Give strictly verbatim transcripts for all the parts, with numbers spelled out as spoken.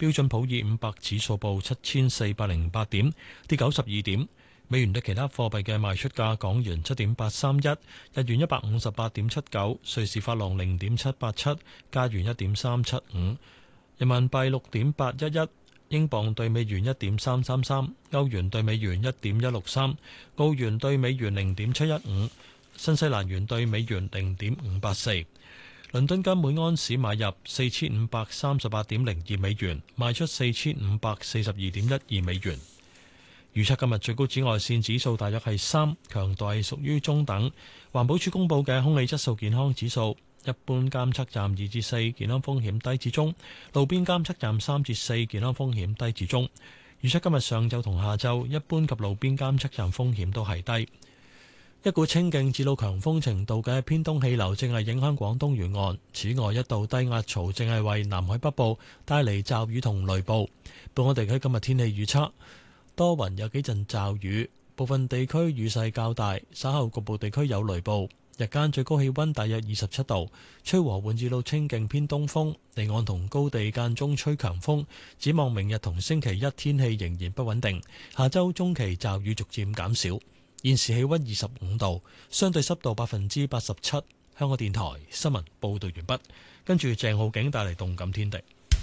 標準普爾五百指數報七千四百零八點，跌九十二點。美元對其他貨幣嘅賣出價：港元七點八三一，日元一百五十八點七九，瑞士法郎零點七八七，加元一點三七五，人民幣六點八一一。英鎊對美元一點三三三，歐元對美元一點一六三，澳元對美元零點七一五，新西蘭元對美元零點五八四。倫敦金每安士買入四千五百三十八點零二美元，賣出四千五百四十二點一二美元。預測今日最高紫外線指數大約係三，強度係屬於中等。環保署公佈嘅空氣質素健康指數，一般監測站二至四，健康風險低至中；路邊監測站三至四，健康風險低至中。預測今日上晝同下晝，一般及路邊監測站風險都係低。一股清勁至到強風程度嘅偏東氣流正係影響廣東沿岸，此外一道低壓槽正係為南海北部帶嚟驟雨同雷暴。本港地區今日天氣預測，多雲有幾陣驟雨，部分地區雨勢較大，稍後局部地區有雷暴。日間最高氣溫大約二十七度，吹和緩至到清勁偏東風，離岸同高地間中吹強風。展望明日同星期一天氣仍然不穩定，下周中期驟雨逐漸減少。現時氣溫二十五度，相對濕度百分之八十七。香港電台新聞報道完畢，跟住鄭浩景帶嚟動感天地。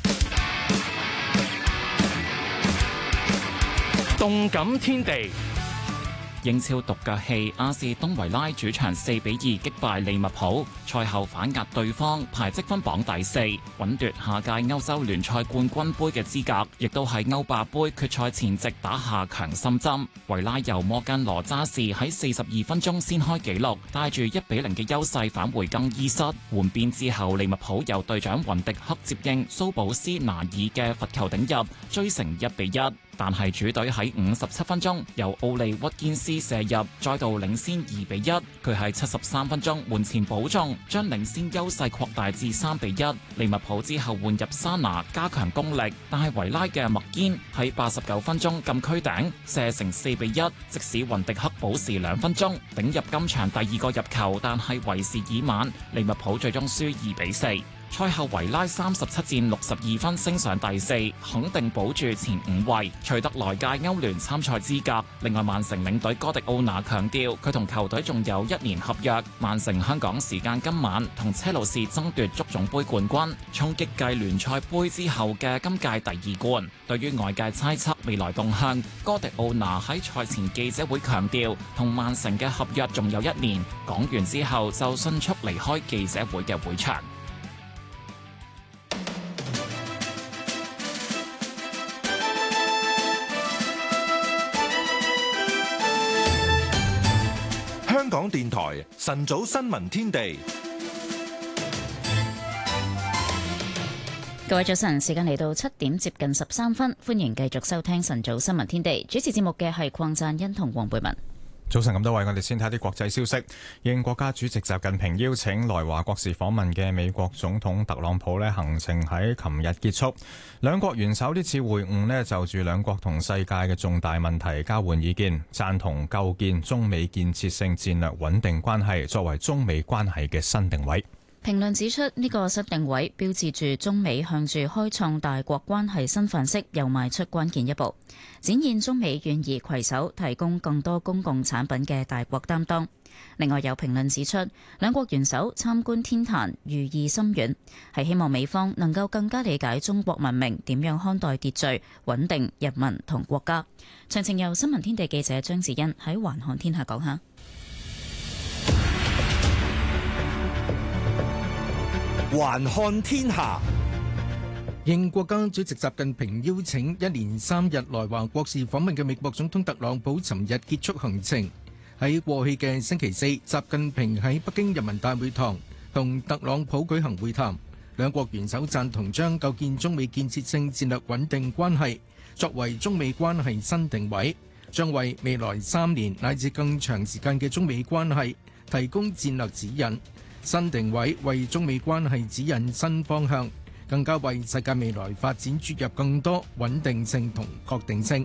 動感天地。英超獨腳戲，阿士東維拉主場四比二擊敗利物浦，賽後反壓對方，排積分榜第四，穩奪下屆歐洲聯賽冠軍盃嘅資格，亦都喺歐霸盃決賽前夕打下強心針。維拉由摩根羅渣士喺四十二分鐘先開紀錄，帶住一比零嘅優勢返回更衣室。換邊之後，利物浦由隊長雲迪克接應蘇保斯拿爾嘅罰球頂入，追成一比一。但係主隊喺五十七分鐘由奧利屈堅斯射入，再度領先二比一。佢喺七十三分鐘門前補中，將領先優勢擴大至三比一。利物浦之後換入沙拿加強攻力，但係維拉嘅麥堅喺八十九分鐘禁區頂射成四比一。即使雲迪克補時兩分鐘頂入今場第二個入球，但係為時已晚，利物浦最終輸二比四。賽後維拉三十七戰六十二分，升上第四，肯定保住前五位，取得來屆歐聯參賽資格。另外，曼城領隊哥迪奧拿強調，佢同球隊仲有一年合約。曼城香港時間今晚同車路士爭奪足總杯冠軍，衝擊繼聯賽杯之後嘅今屆第二冠。對於外界猜測未來動向，哥迪奧拿喺賽前記者會強調，同曼城嘅合約仲有一年。講完之後就迅速離開記者會嘅會場。 香港電台晨早新聞天地， 各位早晨，時間嚟到七點接近十三分，歡迎繼續收聽晨早新聞天地。主持節目嘅係鄺贊恩同黃貝文。 早晨咁多位，我哋先睇啲國際消息。應國家主席習近平邀請來華國事訪問嘅美國總統特朗普呢，行程喺琴日結束。兩國元首呢次會晤呢，就住兩國同世界嘅重大問題交換意見，贊同構建中美建設性戰略穩定關係作為中美關係嘅新定位。 評論指出，呢個新定位標誌住中美向住開創大國關係新範式又邁出關鍵一步，展現中美願意攜手提供更多公共產品嘅大國擔當。另外有評論指出，兩國元首參觀天壇寓意深遠，係希望美方能夠更加理解中國文明點樣看待秩序、穩定、人民同國家。詳情由新聞天地記者張子欣喺環看天下講下。 環看天下，應國家主席習近平邀請，一連三日來華國事訪問嘅美國總統特朗普，尋日結束行程。喺過去嘅星期四，習近平喺北京人民大會堂同特朗普舉行會談，兩國元首贊同將構建中美建設性戰略穩定關係作為中美關係新定位，將為未來三年乃至更長時間嘅中美關係提供戰略指引。新定位為中美關係指引新方向，更加為世界未來發展注入更多穩定性同確定性。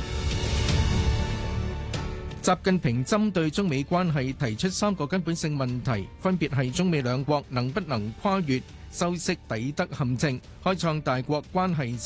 習近平針對中美關係提出三個根本性問題，分別係中美兩國能不能跨越修昔底德陷阱，開創大國關係